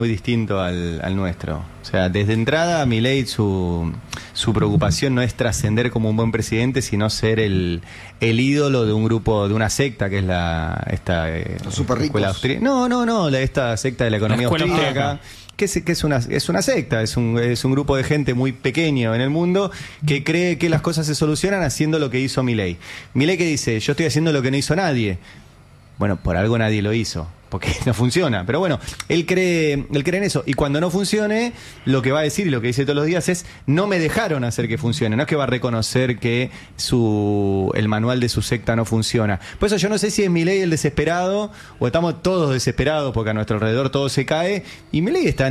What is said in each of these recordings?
muy distinto al nuestro. O sea, desde entrada, Milei, su preocupación no es trascender como un buen presidente, sino ser el ídolo de un grupo, de una secta, que es los super ricos. Escuela austríaca. No, esta secta de la economía austríaca. Que es una secta, es un grupo de gente muy pequeño en el mundo que cree que las cosas se solucionan haciendo lo que hizo Milei. Milei que dice, yo estoy haciendo lo que no hizo nadie. Bueno, por algo nadie lo hizo, porque no funciona. Pero bueno, él cree en eso. Y cuando no funcione, lo que va a decir y lo que dice todos los días es, no me dejaron hacer que funcione. No es que va a reconocer que el manual de su secta no funciona. Por eso yo no sé si es Milei el desesperado o estamos todos desesperados porque a nuestro alrededor todo se cae. Y Milei está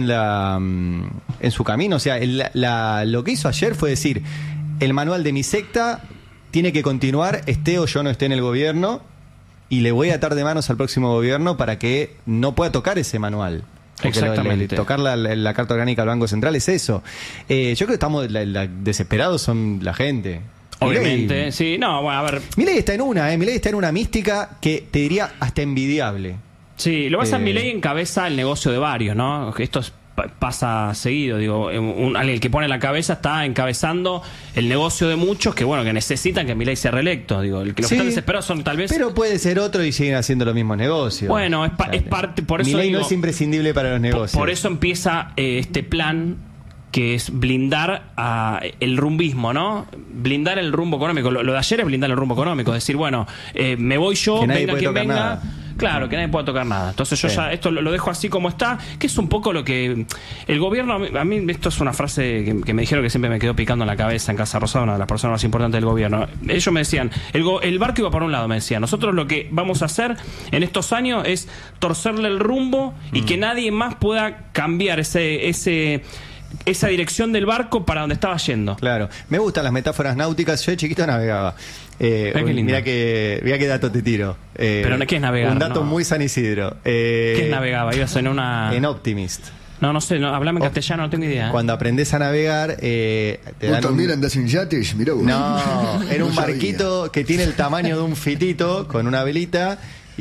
en su camino. O sea, lo que hizo ayer fue decir, el manual de mi secta tiene que continuar, esté o yo no esté en el gobierno. Y le voy a atar de manos al próximo gobierno para que no pueda tocar ese manual. Exactamente. Tocar la Carta Orgánica del Banco Central es eso. Yo creo que estamos desesperados son la gente. Obviamente, Milei, sí. No, bueno, a ver. Milei está en una mística que te diría hasta envidiable. Sí, lo pasa Milei encabeza el negocio de varios, ¿no? Esto pasa seguido, digo, alguien que pone la cabeza está encabezando el negocio de muchos que, bueno, que necesitan que Milei sea reelecto, digo, los que están desesperados son tal vez... Pero puede ser otro y siguen haciendo los mismos negocios. Bueno, es parte, por eso Milei digo, no es imprescindible para los negocios. Por eso empieza este plan que es blindar el rumbismo, ¿no? Blindar el rumbo económico. Lo de ayer es blindar el rumbo económico, es decir, bueno, me voy yo, venga quien venga. Nada. Claro, que nadie pueda tocar nada. Entonces yo ya esto lo dejo así como está, que es un poco lo que el gobierno, a mí esto es una frase que me dijeron que siempre me quedó picando en la cabeza en Casa Rosada, una de las personas más importantes del gobierno. Ellos me decían, el barco iba para un lado, me decían, nosotros lo que vamos a hacer en estos años es torcerle el rumbo y que nadie más pueda cambiar esa dirección del barco para donde estaba yendo. Claro, me gustan las metáforas náuticas. Yo de chiquito navegaba. Mira qué dato te tiro. Pero ¿qué es navegar? Un dato muy San Isidro. ¿Qué es navegaba? Ibas en una... En Optimist. No sé, hablame en castellano, no tengo idea. Cuando aprendés a navegar, ¿Vos también andás en yates? Mirá vos. No, era un barquito que tiene el tamaño de un fitito con una velita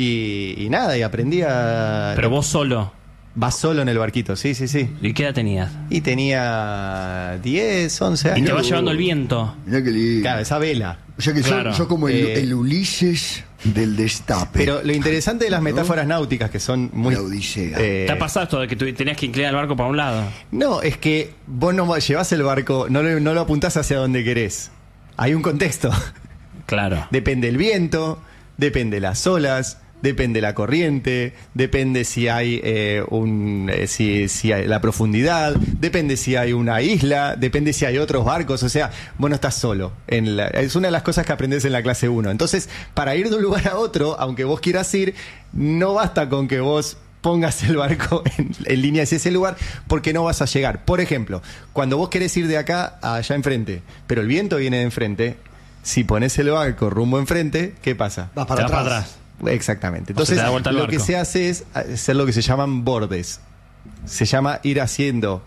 y nada, y aprendí a... Pero vos solo. Vas solo en el barquito, sí. ¿Y qué edad tenías? Y tenía 10, 11 años. Y te va llevando el viento. Mirá que lindo. Claro, esa vela. O sea que yo como el Ulises del destape. Pero lo interesante de las metáforas náuticas, que son muy... La Odisea. ¿Te ha pasado esto de que tú tenías que inclinar el barco para un lado? No, es que vos no llevás el barco, no lo apuntás hacia donde querés. Hay un contexto. Claro. Depende el viento, depende las olas, depende la corriente, depende si hay si hay la profundidad, depende si hay una isla, depende si hay otros barcos. O sea, vos no estás solo. Es una de las cosas que aprendés en la clase 1. Entonces, para ir de un lugar a otro, aunque vos quieras ir, no basta con que vos pongas el barco en línea hacia ese lugar, porque no vas a llegar. Por ejemplo, cuando vos querés ir de acá a allá enfrente, pero el viento viene de enfrente, si pones el barco rumbo enfrente, ¿qué pasa? Vas para atrás. Exactamente. Entonces, lo que se hace es hacer lo que se llaman bordes. Se llama ir haciendo,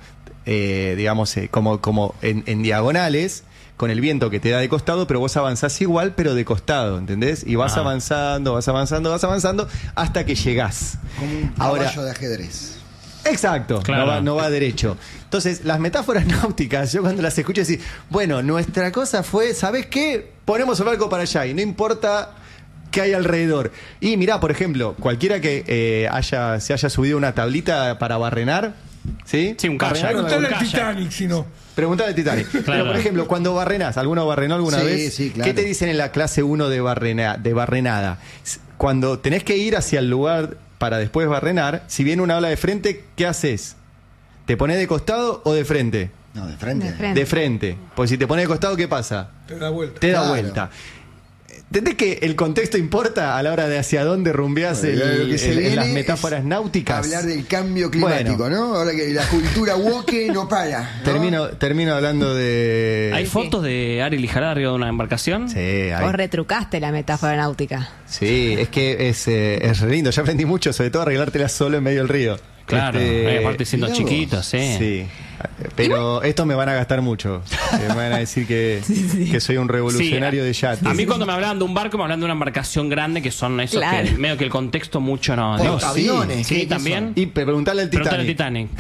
como en diagonales, con el viento que te da de costado, pero vos avanzás igual, pero de costado, ¿entendés? Y vas avanzando, hasta que llegás. Como un caballo de ajedrez. Exacto, claro. No va derecho. Entonces, las metáforas náuticas, yo cuando las escucho decir, bueno, nuestra cosa fue, ¿sabés qué? Ponemos el barco para allá y no importa que hay alrededor. Y mirá, por ejemplo, cualquiera que se haya subido una tablita para barrenar, ¿sí? Sí, un kayak. Preguntale al Titanic, si no. Preguntale al Titanic. Claro. Pero, por ejemplo, cuando barrenás, ¿alguno barrenó alguna vez? Sí, claro. ¿Qué te dicen en la clase 1 de barrenada? Cuando tenés que ir hacia el lugar para después barrenar, si viene una ola de frente, ¿qué haces? ¿Te pones de costado o de frente? No, de frente. De frente. Pues si te pones de costado, ¿qué pasa? Te da vuelta. Te da vuelta. ¿Entendés que el contexto importa a la hora de hacia dónde rumbeás las metáforas náuticas? Hablar del cambio climático, ¿no? Ahora que la cultura woke no para, ¿no? Termino hablando de... ¿Hay fotos de Ari Lijarada arriba de una embarcación? Sí, hay. Vos retrucaste la metáfora náutica. Sí, es que es re lindo. Ya aprendí mucho, sobre todo arreglártela solo en medio del río. Claro, aparte siendo chiquitos, Sí. Pero estos me van a gastar mucho. Me van a decir que soy un revolucionario de yates. A mí cuando me hablaban de un barco, me hablan de una embarcación grande, que son esos que medio que el contexto mucho no. Aviones. Sí, también. Y preguntarle al Titanic.